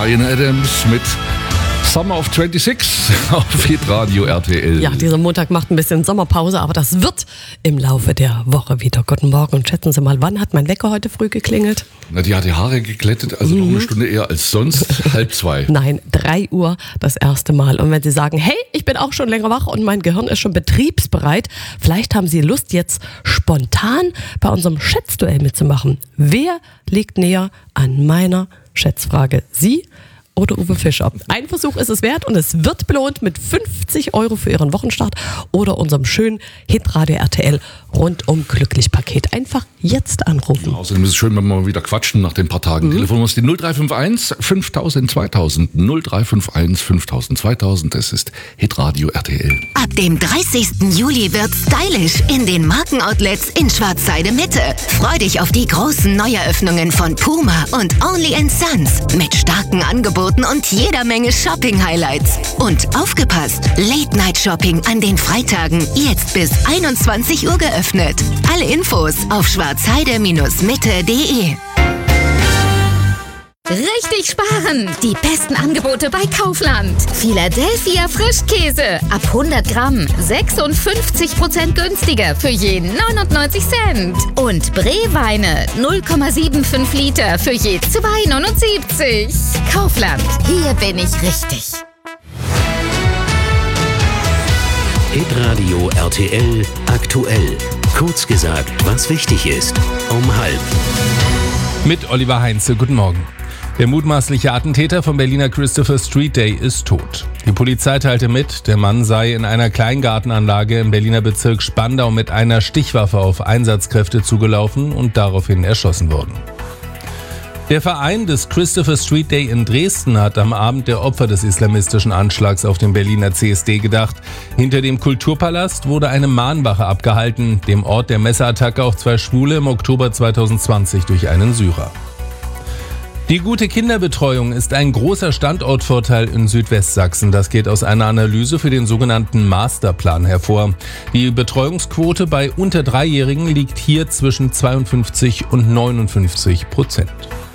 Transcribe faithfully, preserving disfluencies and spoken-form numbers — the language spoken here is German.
Bryan Adams mit Summer of sechsundzwanzig auf Hitradio R T L. Ja, dieser Montag macht ein bisschen Sommerpause, aber das wird im Laufe der Woche wieder. Guten Morgen und schätzen Sie mal, wann hat mein Wecker heute früh geklingelt? Na, die hat die Haare geglättet, also mhm. noch eine Stunde eher als sonst, halb zwei. Nein, drei Uhr das erste Mal. Und wenn Sie sagen, hey, ich bin auch schon länger wach und mein Gehirn ist schon betriebsbereit, vielleicht haben Sie Lust, jetzt spontan bei unserem Schätzduell mitzumachen. Wer liegt näher an meiner Schätzfrage? Sie oder Uwe Fischer? Ein Versuch ist es wert und es wird belohnt mit fünfzig Euro für Ihren Wochenstart oder unserem schönen Hitradio R T L rundum glücklich Paket. Einfach jetzt anrufen. Ja, außerdem ist es schön, wenn wir mal wieder quatschen nach den paar Tagen. Mhm. Telefonnummer ist die null drei fünf eins fünftausend zweitausend. null drei fünf eins fünftausend zweitausend. Das ist Hitradio R T L. Ab dem dreißigsten Juli wird stylisch in den Markenoutlets in Schwarzheide Mitte. Freu dich auf die großen Neueröffnungen von Puma und Only and Sons mit starken Angeboten und jeder Menge Shopping-Highlights. Und aufgepasst, Late-Night-Shopping an den Freitagen jetzt bis einundzwanzig Uhr geöffnet. Alle Infos auf schwarzheide Mitte punkt de. Richtig sparen! Die besten Angebote bei Kaufland. Philadelphia Frischkäse ab hundert Gramm sechsundfünfzig Prozent günstiger für je neunundneunzig Cent. Und Bree-Weine null Komma fünfundsiebzig Liter für je zwei neunundsiebzig. Kaufland, hier bin ich richtig. Hitradio R T L aktuell. Kurz gesagt, was wichtig ist. Um halb. Mit Oliver Heinze, guten Morgen. Der mutmaßliche Attentäter vom Berliner Christopher Street Day ist tot. Die Polizei teilte mit, der Mann sei in einer Kleingartenanlage im Berliner Bezirk Spandau mit einer Stichwaffe auf Einsatzkräfte zugelaufen und daraufhin erschossen worden. Der Verein des Christopher Street Day in Dresden hat am Abend der Opfer des islamistischen Anschlags auf den Berliner C S D gedacht. Hinter dem Kulturpalast wurde eine Mahnwache abgehalten, dem Ort der Messerattacke auf zwei Schwule im Oktober zweitausendzwanzig durch einen Syrer. Die gute Kinderbetreuung ist ein großer Standortvorteil in Südwestsachsen. Das geht aus einer Analyse für den sogenannten Masterplan hervor. Die Betreuungsquote bei unter Dreijährigen liegt hier zwischen zweiundfünfzig und neunundfünfzig Prozent.